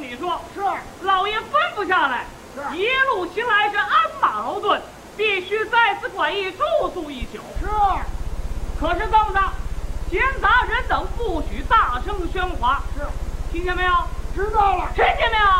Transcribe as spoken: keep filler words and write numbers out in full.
听你说。 是。 老爷吩咐下来， 是。 一路行来是鞍马劳顿，必须在此馆驿住宿一宿。 是。 可是邓子，闲杂人等不许大声喧哗。 是。 听见没有？ 知道了。 听见没有？